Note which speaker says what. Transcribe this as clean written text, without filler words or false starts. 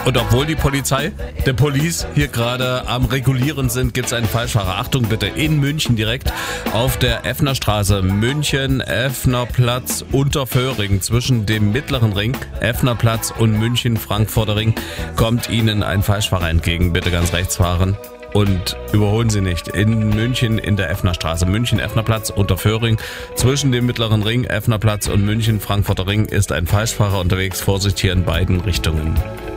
Speaker 1: Und obwohl die Polizei, der Police hier gerade am Regulieren sind, gibt es einen Falschfahrer. Achtung bitte, in München direkt auf der Effnerstraße, München, Effnerplatz, Unterföhring, zwischen dem Mittleren Ring, Effnerplatz und München, Frankfurter Ring, kommt Ihnen ein Falschfahrer entgegen. Bitte ganz rechts fahren und überholen Sie nicht. In München in der Effnerstraße, München, Effnerplatz, Unterföhring, zwischen dem Mittleren Ring, Effnerplatz und München, Frankfurter Ring ist ein Falschfahrer unterwegs. Vorsicht hier in beiden Richtungen.